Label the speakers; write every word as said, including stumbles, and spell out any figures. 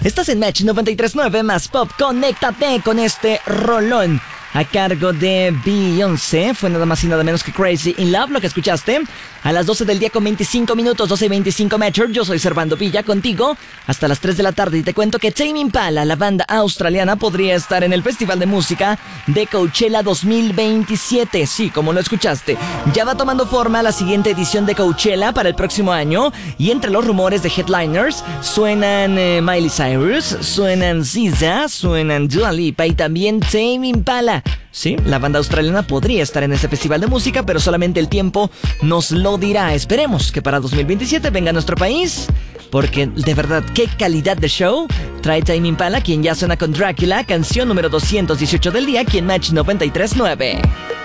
Speaker 1: Estás en Match noventa y tres punto nueve más Pop. Conéctate con este rolón a cargo de Beyoncé. Fue nada más y nada menos que Crazy in Love lo que escuchaste a las doce del día con veinticinco minutos, doce y veinticinco Metro. Yo soy Servando Villa contigo hasta las tres de la tarde y te cuento que Tame Impala, la banda australiana, podría estar en el Festival de Música de Coachella dos mil veintisiete. Sí, como lo escuchaste, ya va tomando forma la siguiente edición de Coachella para el próximo año, y entre los rumores de headliners suenan eh, Miley Cyrus, suenan S Z A, suenan Dua Lipa y también Tame Impala. Sí, la banda australiana podría estar en este festival de música, pero solamente el tiempo nos lo dirá. Esperemos que para dos mil veintisiete venga a nuestro país, porque de verdad, qué calidad de show trae Tame Impala, quien ya suena con Drácula, canción número doscientos dieciocho del día, aquí en Match noventa y tres punto nueve.